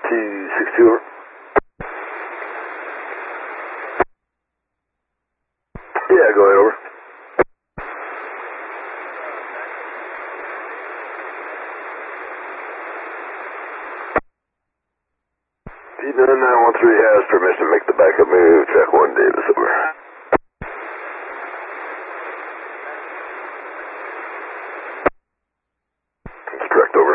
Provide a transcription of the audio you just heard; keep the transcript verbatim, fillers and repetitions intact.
two six two over. Yeah, go ahead, over. T nine nine one three has permission to make the backup move. Track one, Davis, over. That's correct, over.